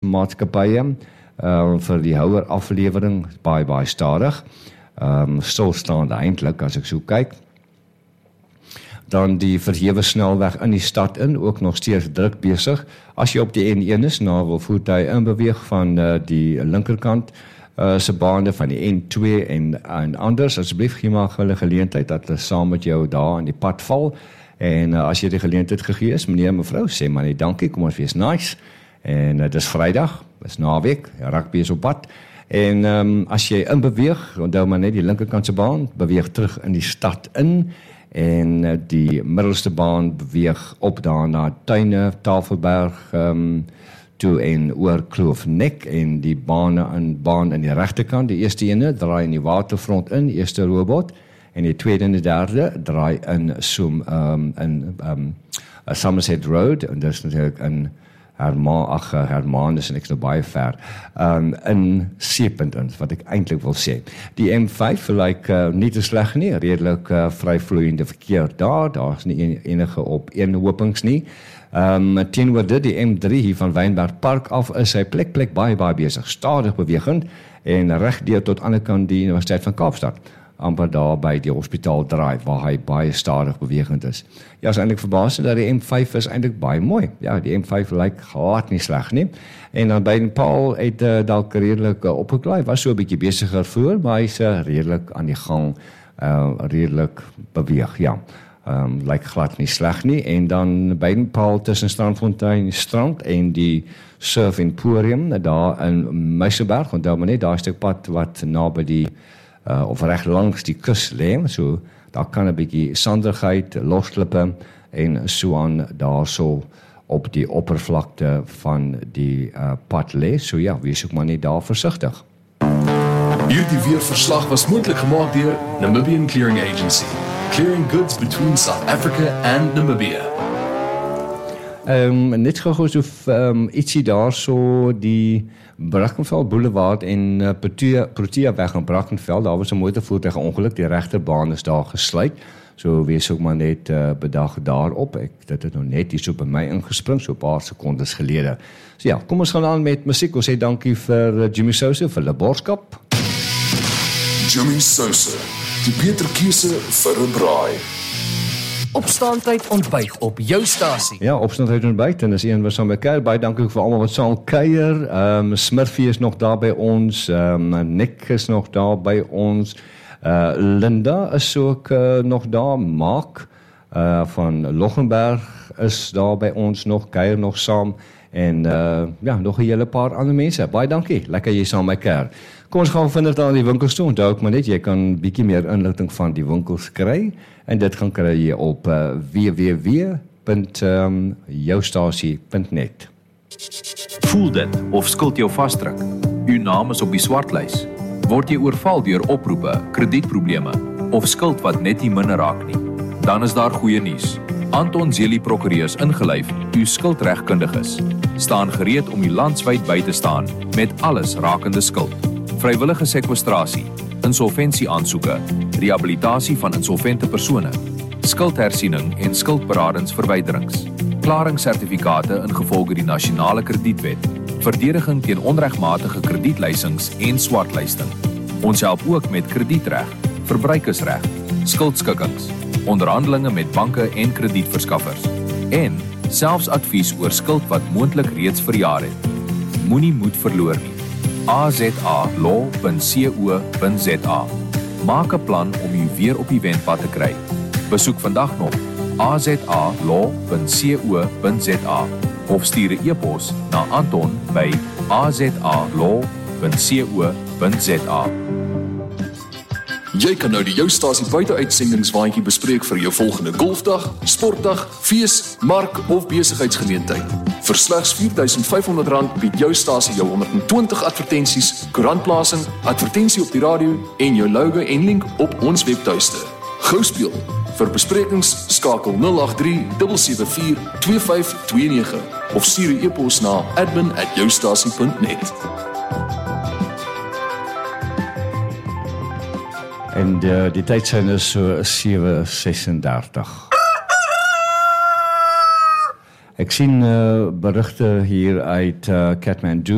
maatskappye vir die houer aflewering baie stadig. Stilstaande eintlik as ek so kyk. Dan die verhewe snelweg in die stad in, ook nog steeds druk besig. As jy op die N1 is, wil voertuie inbeweeg van die linkerkant se bane van die N2 en anders, asseblief gee maar hulle geleentheid dat hulle saam met jou daar in die pad val. En as jy die geleentheid gegee is, meneer, mevrou, sê maar net dankie, kom ons wees nice. En dit is Vrydag, dis naweek, rugby is op pad. En as jy inbeweeg, onthou maar net die linkerkantse baan, beweeg terug in die stad in, en die middelste baan beweeg op daar na Tuine, Tafelberg, toe en oor Kloofnek, en die baan in die regterkant, die eerste ene draai in die waterfront in, eerste robot, en die tweede en die derde draai in Somerset Road, en dis natuurlik in Hermanus en ek is nou baie ver, in Seepunt in, wat ek eintlik wil sê. Die M5 lyk nie te sleg nie, redelik vryvloeiende verkeer daar is nie enige opeenhopings nie. Teenoor dit, die M3 hier van Wynberg Park af is hy plek baie besig, stadig bewegend, en reg deur tot ander kant die Universiteit van Kaapstad, amper daar by die hospitaal draai, waar hy baie stadig bewegend is. Ja, is eintlik verbaasend dat die M5 is eintlik baie mooi. Ja, die M5 lyk glad nie sleg nie. En dan by Paul het dalk redelik opgeklaai, was so 'n bietjie besiger voor, maar hy's redelik aan die gang, redelik beweeg, ja. Lyk glad nie sleg nie. En dan by Paul tussen Strandfontein strand en die Surf Emporium, daar in Meiselberg, onthou maar net, daar is 'n pad wat naby die of reg langs die kus lê, so daar kan 'n bietjie sandigheid, losklippe en so aan daar so op die oppervlakte van die pad lê. So ja, wees ook maar net daar versigtig. Hierdie weerverslag was moontlik gemaak deur Namibian Clearing Agency, clearing goods between South Africa and Namibia. Net gou so ietsie daar so die Brackenfell Boulevard en Protea weg in Brackenfell, daar was 'n motorvoertuig ongeluk, die regterbaan is daar gesluit, so wees ook maar net bedag daarop, dit het nou net hier so by my ingespring, so 'n paar sekondes gelede. So ja, kom ons gaan aan met musiek, ons sê dankie vir Jimmy Sousa vir die boodskap. Jimmy Sousa, die beter keuse vir 'n braai. Opstaantyd ontbyt op jou stasie. Ja, opstaantyd ontbyt en is een wat saam by kuier. Baie dankie vir almal wat saam kuier. Smurfie is nog daar by ons. Nick is nog daar by ons. Linda is ook nog daar. Mark van Loggenberg is daar by ons nog, kuier nog saam. En ja, nog 'n hele paar ander mense. Baie dankie. Lekker jy saam by kuier. Kom ons gaan vinnig daar in die winkels toe. Onthou ook maar net, jy kan bietjie meer inligting van die winkels kry. En dit gaan kry jy op www.joustasie.net. Voel dit of skuld jou vasdruk? U naam is op die swartlys. Word jy oorval deur oproepe, kredietprobleme of skuld wat net nie minder raak nie? Dan is daar goeie nuus. Anton Zeli Prokureurs ingelyf, u skuldregkundiges, staan gereed om u landwyd by te staan met alles rakende skuld. Vrywillige sekwestrasie, insolventieaansoeke, rehabilitasie van insolvente persone, skuldhersiening en skuldberadingsverwyderings, klaringssertifikate ingevolge die nasionale kredietwet, verdediging teen onregmatige kredietleisings en swartlysting. Ons help ook met kredietreg, verbruikersreg, skuldskikkings, onderhandelinge met banke en kredietverskaffers en selfs advies oor skuld wat moontlik reeds verjaar het. Moenie moed verloor nie. azalaw.co.za. Maak 'n plan om u weer op die wenpad te kry. Besoek vandag nog azalaw.co.za of stuur 'n e-pos na anton@azalaw.co.za. Jy kan nou die Jou Stasie buiteuitsendingwaandjie bespreek vir jou volgende golfdag, sportdag, fees, mark of besigheidsgeleentheid. Vir slegs R4,500 bied Jou Stasie jou 120 advertensies, koerantplasing, advertensie op die radio en jou logo en link op ons webtuiste. Gou speel. Vir besprekings skakel 083 774 2529 of stuur 'n e-pos na admin@joustasie.net. En die tydsyne is so 7:36. Ek sien berigte hier uit Kathmandu.